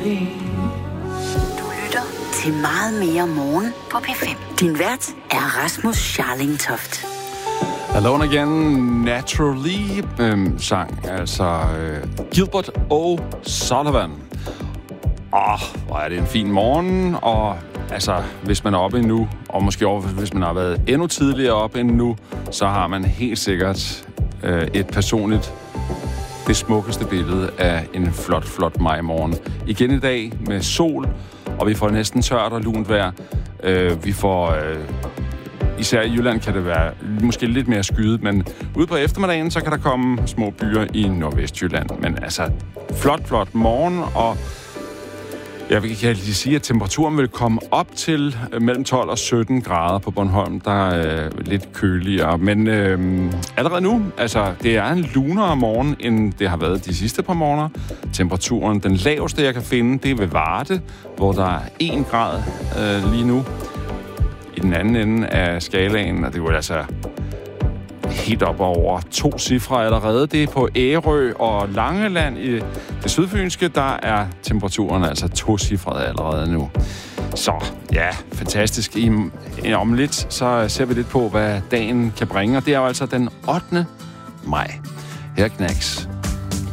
Du lytter til Meget Mere Morgen på P5. Din vært er Rasmus Scharlingtoft. Alone Again, Naturally sang, altså Gilbert O'Sullivan. Hvor er det en fin morgen, og altså, hvis man er oppe endnu, og måske også hvis man har været endnu tidligere oppe endnu, så har man helt sikkert et personligt, det smukkeste billede af en flot, flot majmorgen. Igen i dag med sol, og vi får næsten tørt og lunt vejr. Vi får... Især i Jylland kan det være måske lidt mere skyet, men ude på eftermiddagen, så kan der komme små byer i Nordvestjylland. Men altså, flot morgen, og jeg kan lige sige, at temperaturen vil komme op til mellem 12 og 17 grader på Bornholm. Der er lidt køligere, men allerede nu, altså, det er en lunere morgen, end det har været de sidste par morgener. Temperaturen, den laveste, jeg kan finde, det er ved Varde, hvor der er 1 grad lige nu. I den anden ende af skalaen, og det er jo altså helt op over 2 cifre allerede. Det er på Ærø og Langeland i det sydfynske, der er temperaturen altså 2 cifre allerede nu. Så ja, fantastisk. Om lidt, så ser vi lidt på, hvad dagen kan bringe, og det er jo altså den 8. maj. Her Knacks.